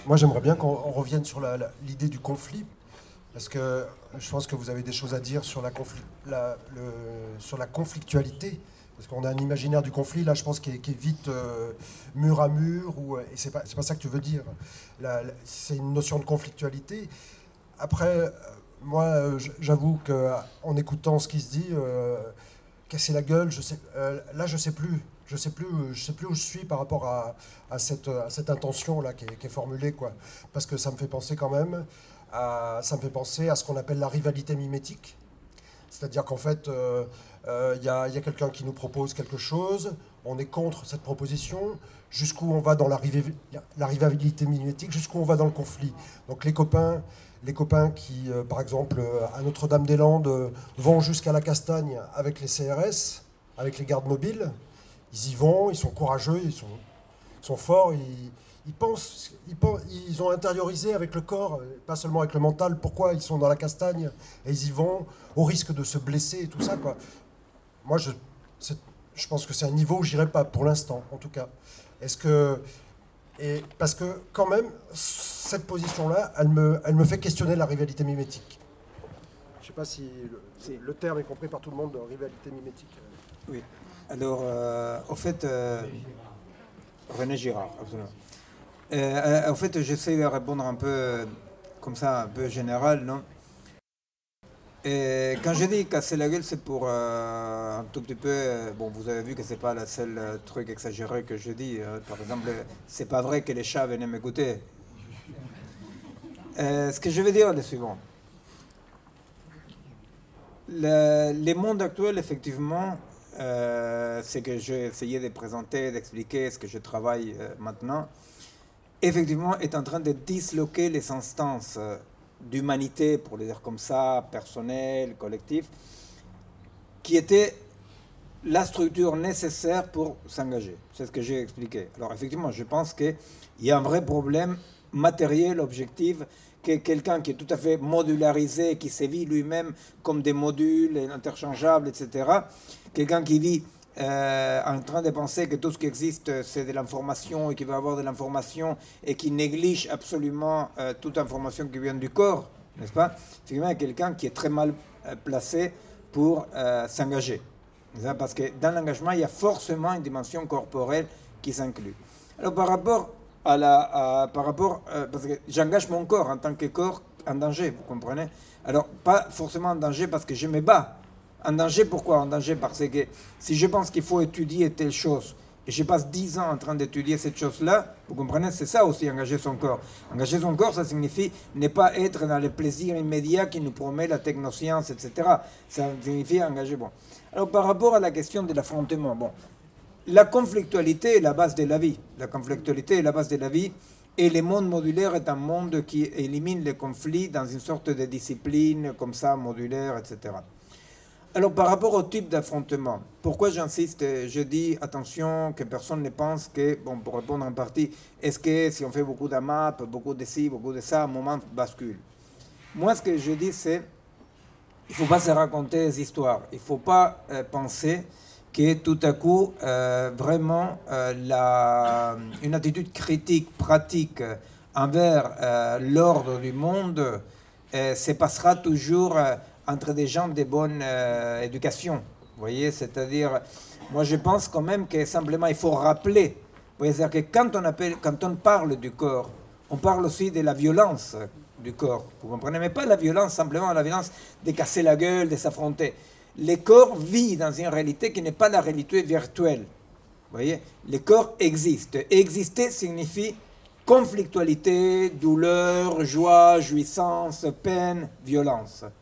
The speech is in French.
Moi, j'aimerais bien qu'on revienne sur l'idée du conflit, parce que je pense que vous avez des choses à dire sur sur la conflictualité, parce qu'on a un imaginaire du conflit, là, je pense, qui est vite mur à mur, et c'est pas ça que tu veux dire. C'est une notion de conflictualité. Après, moi, j'avoue qu'en écoutant ce qui se dit, casser la gueule, là, je sais plus. Je sais plus où je suis par rapport à cette intention-là qui est formulée, quoi. Parce que ça me fait penser quand même ça me fait penser à ce qu'on appelle la rivalité mimétique. C'est-à-dire qu'en fait, y a quelqu'un qui nous propose quelque chose, on est contre cette proposition, jusqu'où on va dans la rivalité mimétique, jusqu'où on va dans le conflit. Donc les copains qui, par exemple, à Notre-Dame-des-Landes, vont jusqu'à la Castagne avec les CRS, avec les gardes mobiles, ils y vont, ils sont courageux, ils sont forts, ils ont intériorisé avec le corps, pas seulement avec le mental, pourquoi ils sont dans la castagne, et ils y vont au risque de se blesser et tout ça, quoi. Moi, je pense que c'est un niveau où j'irai pas, pour l'instant, en tout cas. Est-ce que... Et parce que, quand même, cette position-là, elle me fait questionner la rivalité mimétique. Je sais pas si le terme est compris par tout le monde, de rivalité mimétique. Oui. Alors, au fait, René Girard, absolument. En fait, j'essaie de répondre un peu comme ça, un peu général, non? Et quand je dis casser la gueule, c'est pour un tout petit peu. Bon, vous avez vu que c'est pas le seul truc exagéré que je dis. Par exemple, c'est pas vrai que les chats venaient m'écouter. Ce que je veux dire est le suivant. Les mondes actuels, effectivement, c'est que j'ai essayé de présenter, d'expliquer ce que je travaille maintenant, effectivement, est en train de disloquer les instances d'humanité, pour le dire comme ça, personnelle, collective, qui étaient la structure nécessaire pour s'engager. C'est ce que j'ai expliqué. Alors, effectivement, je pense qu'il y a un vrai problème matériel, objectif, que quelqu'un qui est tout à fait modularisé, qui se vit lui-même comme des modules interchangeables, etc., quelqu'un qui vit en train de penser que tout ce qui existe c'est de l'information et qui veut avoir de l'information et qui néglige absolument toute information qui vient du corps, n'est-ce pas? Finalement, quelqu'un qui est très mal placé pour s'engager. Parce que dans l'engagement, il y a forcément une dimension corporelle qui s'inclut. Alors par rapport parce que j'engage mon corps en tant que corps en danger, vous comprenez? Alors pas forcément en danger parce que je me bats. En danger, pourquoi? En danger parce que si je pense qu'il faut étudier telle chose, et je passe 10 ans en train d'étudier cette chose-là, vous comprenez, c'est ça aussi engager son corps. Engager son corps, ça signifie ne pas être dans le plaisir immédiat qui nous promet la technoscience, etc. Ça signifie engager, bon. Alors par rapport à la question de l'affrontement, bon, la conflictualité est la base de la vie. La conflictualité est la base de la vie. Et le monde modulaire est un monde qui élimine les conflits dans une sorte de discipline comme ça, modulaire, etc. Alors, par rapport au type d'affrontement, pourquoi j'insiste? Je dis, attention, que personne ne pense que, bon, pour répondre en partie, est-ce que si on fait beaucoup d'AMAP, beaucoup de ci, beaucoup de ça, un moment bascule? Moi, ce que je dis, c'est, il ne faut pas se raconter des histoires. Il ne faut pas penser que tout à coup, vraiment, une attitude critique, pratique envers l'ordre du monde se passera toujours entre des gens de bonne éducation. Vous voyez, c'est-à-dire, moi je pense quand même que simplement il faut rappeler, vous voyez, c'est-à-dire que quand on parle du corps, on parle aussi de la violence du corps, vous comprenez, mais pas la violence, simplement la violence de casser la gueule, de s'affronter. Le corps vit dans une réalité qui n'est pas la réalité virtuelle. Vous voyez, le corps existe. Exister signifie conflictualité, douleur, joie, jouissance, peine, violence.